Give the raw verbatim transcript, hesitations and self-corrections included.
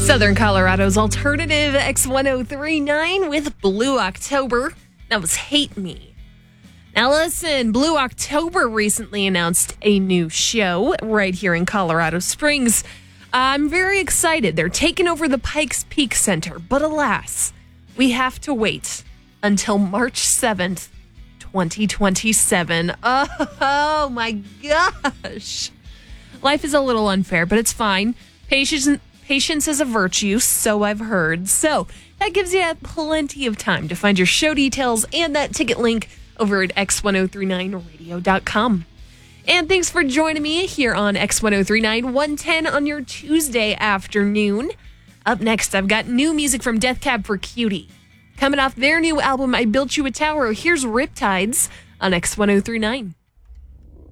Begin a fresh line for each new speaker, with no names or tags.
Southern Colorado's alternative X ten thirty-nine with Blue October. That was Hate Me. Now listen, Blue October recently announced a new show right here in Colorado Springs. I'm very excited. They're taking over the Pikes Peak Center, but alas, we have to wait until March seventh, twenty twenty-seven. Oh my gosh. Life is a little unfair, but it's fine. Patience Patience is a virtue, so I've heard. So that gives you plenty of time to find your show details and that ticket link over at x ten thirty-nine radio dot com. And thanks for joining me here on X ten thirty-nine, one ten on your Tuesday afternoon. Up next, I've got new music from Death Cab for Cutie. Coming off their new album, I Built You a Tower, here's Riptides on X ten thirty-nine.